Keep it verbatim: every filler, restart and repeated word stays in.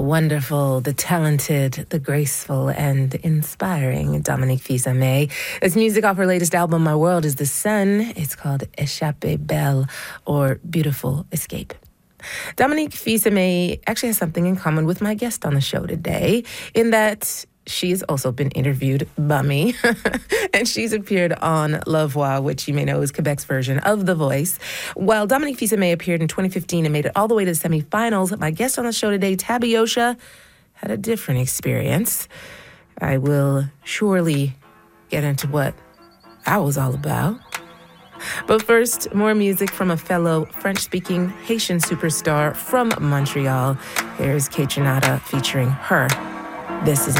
wonderful, the talented, the graceful, and inspiring Dominique Fils-Aimé. It's music off her latest album, My World is the Sun. It's called Échappée Belle, or Beautiful Escape. Dominique Fils-Aimé actually has something in common with my guest on the show today, in that she has also been interviewed by me, and she's appeared on La Voix, which you may know is Quebec's version of The Voice. While Dominique Fils-Aimé appeared in twenty fifteen and made it all the way to the semifinals, my guest on the show today, Tabi Osha, had a different experience. I will surely get into what I was all about. But first, more music from a fellow French-speaking Haitian superstar from Montreal. Here's Kaytranada featuring her. This is